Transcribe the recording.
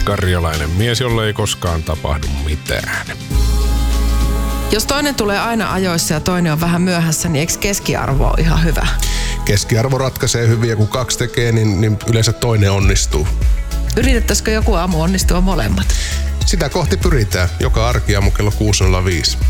karjalainen mies, jolle ei koskaan tapahdu mitään. Jos toinen tulee aina ajoissa ja toinen on vähän myöhässä, niin eikö keskiarvo ole ihan hyvä? Keskiarvo ratkaisee hyvin ja kun 2 tekee, niin yleensä toinen onnistuu. Yritettäisikö joku aamu onnistua molemmat? Sitä kohti pyritään joka arkiaamu kello 6.05.